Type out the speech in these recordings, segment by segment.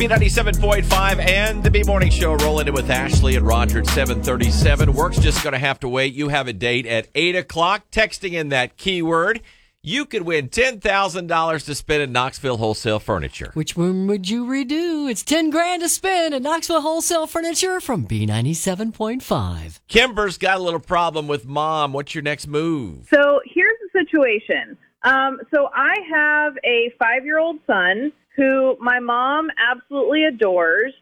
B97.5 and the B-Morning Show rolling in with Ashley and Roger at 7:37. Work's just going to have to wait. You have a date at 8 o'clock. Texting in that keyword, you could win $10,000 to spend at Knoxville Wholesale Furniture. Which one would you redo? It's $10,000 to spend at Knoxville Wholesale Furniture from B97.5. Kimber's got a little problem with Mom. What's your next move? So here's the situation. So I have a 5-year-old son who my mom absolutely adores.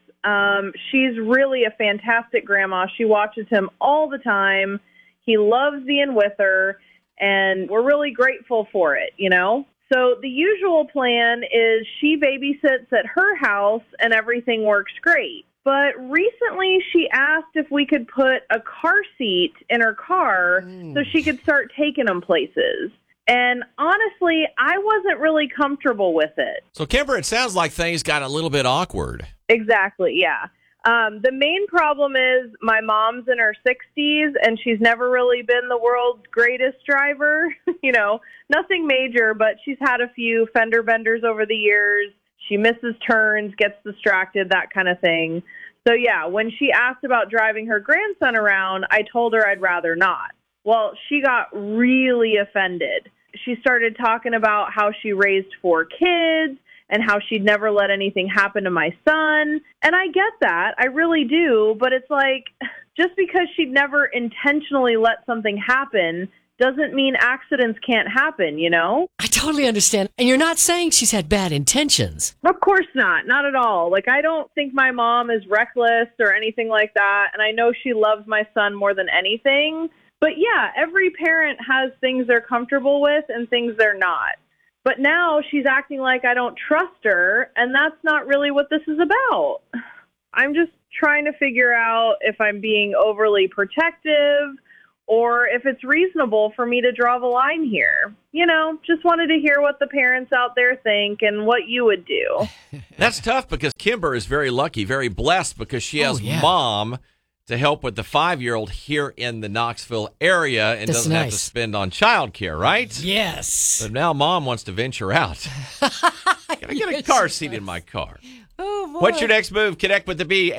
She's really a fantastic grandma. She watches him all the time. He loves being with her, and we're really grateful for it, you know? So the usual plan is she babysits at her house and everything works great. But recently she asked if we could put a car seat in her car so she could start taking him places. And honestly, I wasn't really comfortable with it. So, Kimber, it sounds like things got a little bit awkward. Exactly, yeah. The main problem is my mom's in her 60s, and she's never really been the world's greatest driver. You know, nothing major, but she's had a few fender benders over the years. She misses turns, gets distracted, that kind of thing. So, yeah, when she asked about driving her grandson around, I told her I'd rather not. Well, she got really offended. She started talking about how she raised 4 kids and how she'd never let anything happen to my son. And I get that. I really do. But it's like, just because she'd never intentionally let something happen doesn't mean accidents can't happen, you know? I totally understand. And you're not saying she's had bad intentions. Of course not. Not at all. Like, I don't think my mom is reckless or anything like that. And I know she loves my son more than anything. But yeah, every parent has things they're comfortable with and things they're not. But now she's acting like I don't trust her, and that's not really what this is about. I'm just trying to figure out if I'm being overly protective or if it's reasonable for me to draw the line here. You know, just wanted to hear what the parents out there think and what you would do. That's tough because Kimber is very lucky, very blessed because she has Mom to help with the 5-year-old here in the Knoxville area and doesn't have to spend on childcare, right? Yes. But now Mom wants to venture out. Can I get a car seat in my car? Oh, boy. What's your next move? Connect with the B,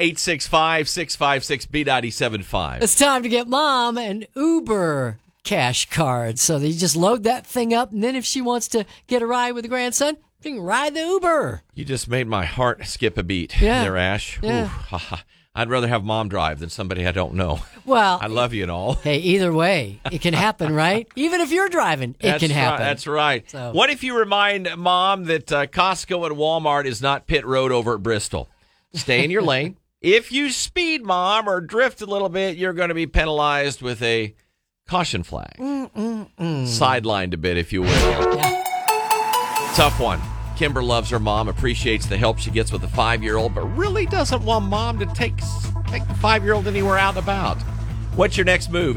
865-656-B97.5. It's time to get Mom an Uber cash card. So you just load that thing up, and then if she wants to get a ride with the grandson, you can ride the Uber. You just made my heart skip a beat there, Ash. Yeah. Ooh, I'd rather have Mom drive than somebody I don't know. Well, I love you and all. Hey, either way, it can happen, right? Even if you're driving, it can happen. That's right. So. What if you remind Mom that Costco and Walmart is not Pitt Road over at Bristol? Stay in your lane. If you speed, Mom, or drift a little bit, you're going to be penalized with a caution flag. Sidelined a bit, if you will. Yeah. Tough one. Kimber loves her mom, appreciates the help she gets with the 5-year-old, but really doesn't want Mom to take the 5-year-old anywhere out and about. What's your next move?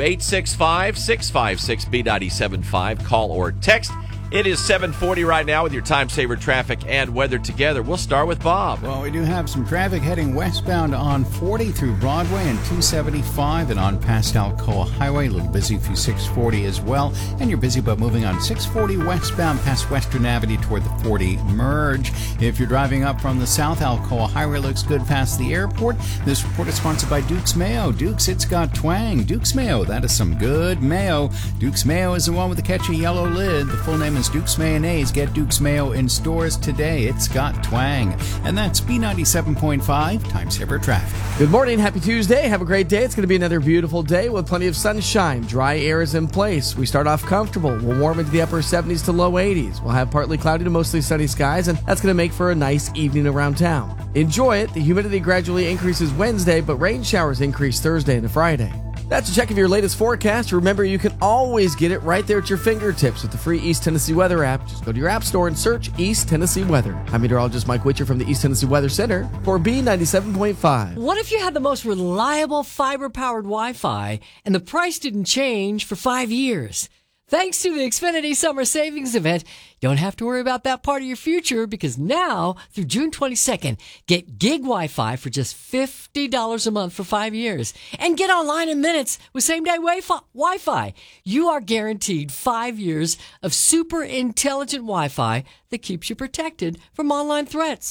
865-656-B97.5. Call or text. It is 7:40 right now with your time saver traffic and weather together. We'll start with Bob. Well, we do have some traffic heading westbound on 40 through Broadway and 275 and on past Alcoa Highway. A little busy through 640 as well. And you're busy but moving on 640 westbound past Western Avenue toward the 40 merge. If you're driving up from the south, Alcoa Highway looks good past the airport. This report is sponsored by Duke's Mayo. Duke's, it's got twang. Duke's Mayo, that is some good mayo. Duke's Mayo is the one with the catchy yellow lid. The full name is Duke's Mayonnaise. Get Duke's Mayo in stores today. It's got twang. And that's B97.5 Time Saver Traffic. Good morning. Happy Tuesday. Have a great day. It's going to be another beautiful day with plenty of sunshine. Dry air is in place. We start off comfortable. We'll warm into the upper 70s to low 80s. We'll have partly cloudy to mostly sunny skies, and that's going to make for a nice evening around town. Enjoy it. The humidity gradually increases Wednesday, but rain showers increase Thursday into Friday. That's a check of your latest forecast. Remember, you can always get it right there at your fingertips with the free East Tennessee Weather app. Just go to your app store and search East Tennessee Weather. I'm meteorologist Mike Witcher from the East Tennessee Weather Center for B97.5. What if you had the most reliable fiber-powered Wi-Fi and the price didn't change for 5 years? Thanks to the Xfinity Summer Savings Event, you don't have to worry about that part of your future because now, through June 22nd, get gig Wi-Fi for just $50 a month for 5 years. And get online in minutes with same-day Wi-Fi. You are guaranteed 5 years of super intelligent Wi-Fi that keeps you protected from online threats.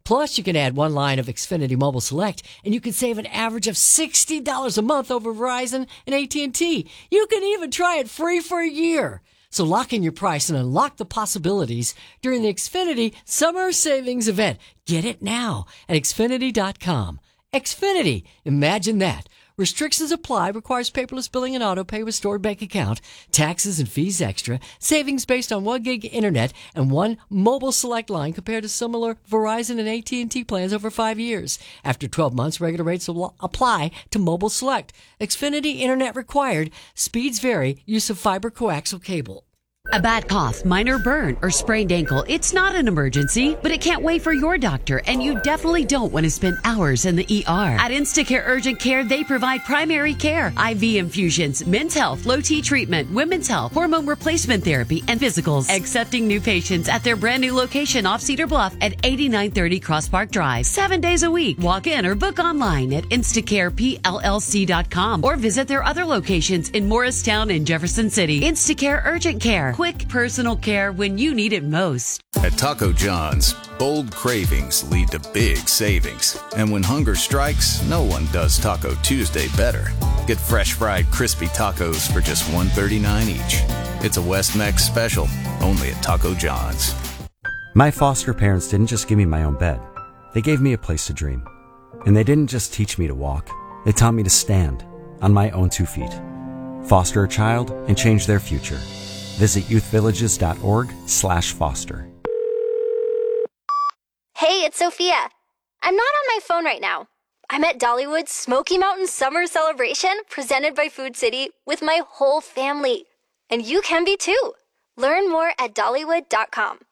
Plus, you can add one line of Xfinity Mobile Select, and you can save an average of $60 a month over Verizon and AT&T. You can even try it free for a year. So lock in your price and unlock the possibilities during the Xfinity Summer Savings Event. Get it now at Xfinity.com. Xfinity, imagine that. Restrictions apply. Requires paperless billing and auto pay with stored bank account. Taxes and fees extra. Savings based on 1 gig internet and 1 mobile select line compared to similar Verizon and AT&T plans over 5 years. After 12 months, regular rates will apply to mobile select. Xfinity internet required. Speeds vary. Use of fiber coaxial cable. A bad cough, minor burn, or sprained ankle, it's not an emergency, but it can't wait for your doctor, and you definitely don't want to spend hours in the ER. At Instacare Urgent Care, they provide primary care, IV infusions, men's health, low T treatment, women's health, hormone replacement therapy, and physicals. Accepting new patients at their brand new location off Cedar Bluff at 8930 Cross Park Drive. 7 days a week. Walk in or book online at InstacarePLLC.com or visit their other locations in Morristown and Jefferson City. Instacare Urgent Care. Quick personal care when you need it most. At Taco John's, bold cravings lead to big savings. And when hunger strikes, no one does Taco Tuesday better. Get fresh fried crispy tacos for just $1.39 each. It's a West Mex special, only at Taco John's. My foster parents didn't just give me my own bed. They gave me a place to dream. And they didn't just teach me to walk. They taught me to stand on my own 2 feet. Foster a child and change their future. Visit youthvillages.org/foster. Hey, it's Sophia. I'm not on my phone right now. I'm at Dollywood's Smoky Mountain Summer Celebration presented by Food City with my whole family. And you can be too. Learn more at Dollywood.com.